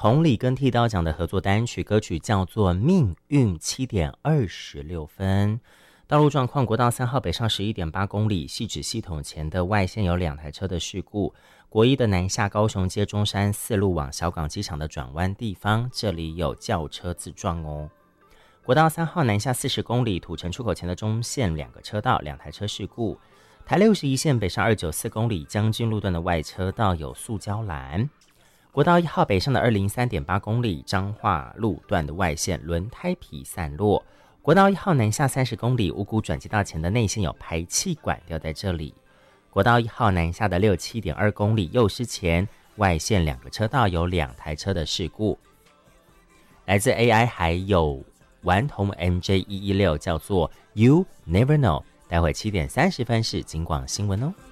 同理跟剃刀奖的合作单曲，歌曲叫做《命运》，7点26分。道路状况，国道3号北上11.8公里，汐止系统前的外线有2台车的事故。国一的南下高雄街中山4路往小港机场的转弯地方，这里有轿车自撞哦。国道3号南下40公里，土城出口前的中线2个车道，2台车事故。台61线北上294公里，将军路段的外车道有塑胶栏。国道1号北上的203.8公里，彰化路段的外线轮胎皮散落。国道1号南下30公里，五股转接道前的内线有排气管掉在这里。国道1号南下的67.2公里，右师前外线2个车道有2台车的事故。来自 AI 还有顽童 MJ116，叫做 You Never Know。待会7点30分是警广新闻哦。